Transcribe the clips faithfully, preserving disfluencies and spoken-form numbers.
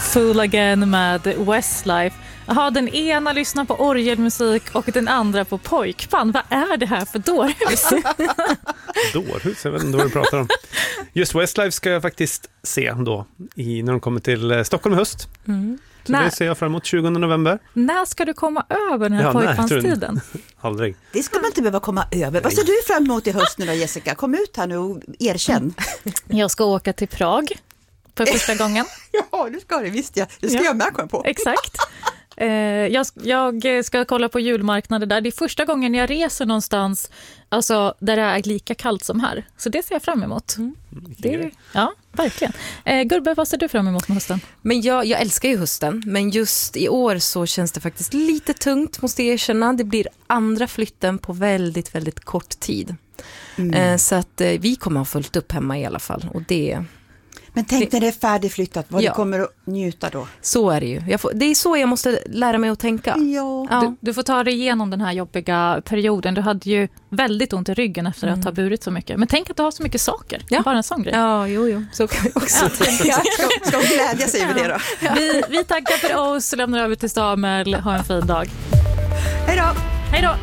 Fool Again med Westlife. Jaha, den ena lyssnar på orgelmusik och den andra på pojkband. Vad är det här för dårhus? Dårhus, jag vet inte vad du pratar om. Just Westlife ska jag faktiskt se då i, när de kommer till Stockholm i höst. Mm. Så när, det ser jag fram emot tjugonde november. När ska du komma över den här ja, pojkbandstiden? Aldrig. Det ska man inte behöva komma över. Vad ser du fram emot i höst nu då, Jessica? Kom ut här nu och erkänn. Jag ska åka till Prag för första gången. Ja, det ska det, visst jag. Det ska ja. jag med komma på. Exakt. Jag, jag ska kolla på julmarknader där. Det är första gången jag reser någonstans alltså, där det är lika kallt som här. Så det ser jag fram emot. Mm. Det är, ja, verkligen. Eh, Gurbe, vad ser du fram emot med hösten? Men jag, jag älskar ju hösten. Men just i år så känns det faktiskt lite tungt, måste jag erkänna. Det blir andra flytten på väldigt, väldigt kort tid. Mm. Eh, så att eh, vi kommer ha fullt upp hemma i alla fall. Och det... Men tänk när det är färdigflyttat, vad ja. du kommer att njuta då. Så är det ju. Jag får, det är så jag måste lära mig att tänka. Ja. Ja. Du, du får ta dig igenom den här jobbiga perioden. Du hade ju väldigt ont i ryggen efter att mm. ha burit så mycket. Men tänk att du har så mycket saker. Ja. Bara en sån grej. Ja, jo, jo. Så kan vi också ja. tänka. Ska, ska vi glädja sig över det då? Ja. Vi, vi tackar för oss och lämnar över till Samuel. Ha en fin dag. Hej då! Hej då!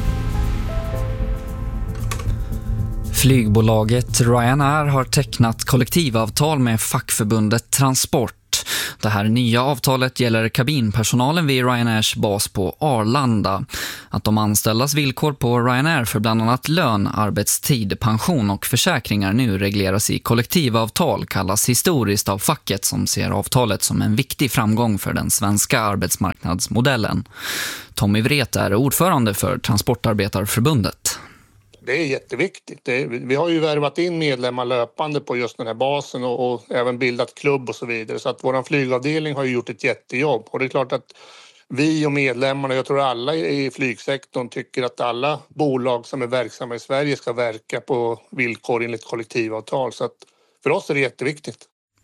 Flygbolaget Ryanair har tecknat kollektivavtal med fackförbundet Transport. Det här nya avtalet gäller kabinpersonalen vid Ryanairs bas på Arlanda. Att de anställdas villkor på Ryanair för bland annat lön, arbetstid, pension och försäkringar nu regleras i kollektivavtal kallas historiskt av facket som ser avtalet som en viktig framgång för den svenska arbetsmarknadsmodellen. Tommy Wret är ordförande för Transportarbetarförbundet. Det är jätteviktigt. Det är, vi har ju värvat in medlemmar löpande på just den här basen och, och även bildat klubb och så vidare. Så att vår flygavdelning har ju gjort ett jättejobb. Och det är klart att vi och medlemmarna, jag tror alla i flygsektorn tycker att alla bolag som är verksamma i Sverige ska verka på villkor enligt kollektivavtal. Så att för oss är det jätteviktigt.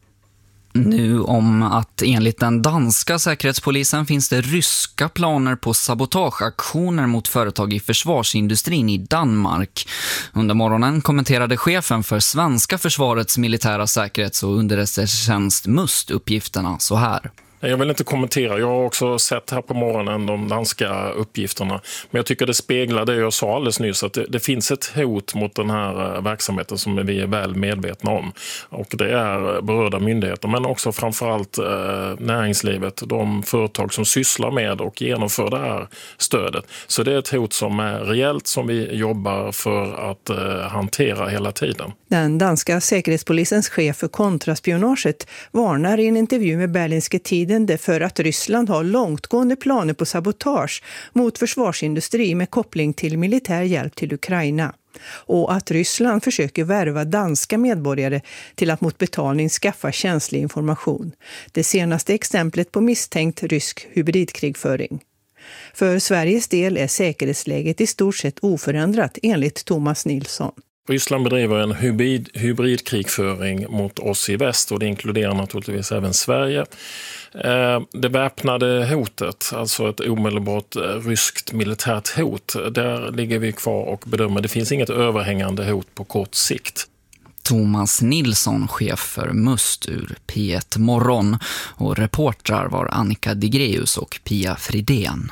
Nu om att enligt den danska säkerhetspolisen finns det ryska planer på sabotageaktioner mot företag i försvarsindustrin i Danmark. Under morgonen kommenterade chefen för svenska försvarets militära säkerhets- och underrättelsetjänst Must uppgifterna så här. Jag vill inte kommentera. Jag har också sett här på morgonen de danska uppgifterna. Men jag tycker det speglar det jag sa alldeles nyss. Att det, det finns ett hot mot den här verksamheten som vi är väl medvetna om. Och det är berörda myndigheter men också framförallt eh, näringslivet. De företag som sysslar med och genomför det här stödet. Så det är ett hot som är reellt som vi jobbar för att eh, hantera hela tiden. Den danska säkerhetspolisens chef för kontraspionaget varnar i en intervju med Berlingske Tiden för att Ryssland har långtgående planer på sabotage mot försvarsindustri med koppling till militär hjälp till Ukraina. Och att Ryssland försöker värva danska medborgare till att mot betalning skaffa känslig information. Det senaste exemplet på misstänkt rysk hybridkrigföring. För Sveriges del är säkerhetsläget i stort sett oförändrat enligt Thomas Nilsson. Ryssland bedriver en hybrid, hybridkrigföring mot oss i väst och det inkluderar naturligtvis även Sverige. Eh, det väpnade hotet, alltså ett omedelbart ryskt militärt hot, där ligger vi kvar och bedömer. Det finns inget överhängande hot på kort sikt. Thomas Nilsson, chef för Must ur P ett Morgon, och reportrar var Annika Digreus och Pia Fridén.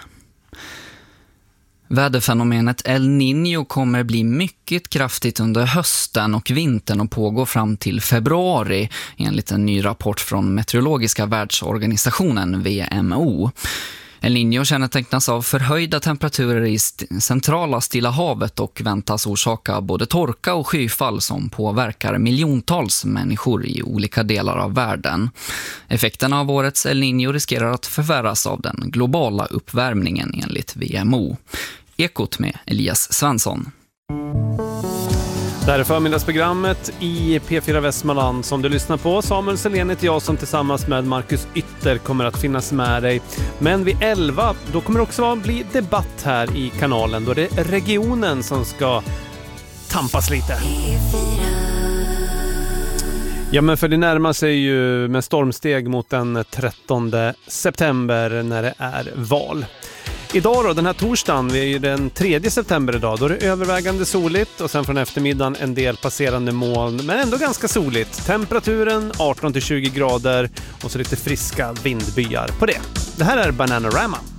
Väderfenomenet El Niño kommer bli mycket kraftigt under hösten och vintern och pågå fram till februari enligt en ny rapport från Meteorologiska världsorganisationen W M O. El Niño kännetecknas av förhöjda temperaturer i st- centrala Stilla havet och väntas orsaka både torka och skyfall som påverkar miljontals människor i olika delar av världen. Effekterna av årets El Niño riskerar att förvärras av den globala uppvärmningen enligt W M O. Ekot med Elias Svensson. Det här är förmiddagsprogrammet i P fyra Västmanland som du lyssnar på. Samuel Selén heter jag som tillsammans med Marcus Ytter kommer att finnas med dig. Men vid elva, då kommer det också bli debatt här i kanalen. Då är det regionen som ska tampas lite. Ja, men för det närmar sig ju med stormsteg mot den trettonde september när det är val. Idag då, den här torsdagen, vi är ju den tredje september idag, då är det övervägande soligt och sen från eftermiddagen en del passerande moln, men ändå ganska soligt. Temperaturen arton till tjugo grader och så lite friska vindbyar på det. Det här är Bananarama.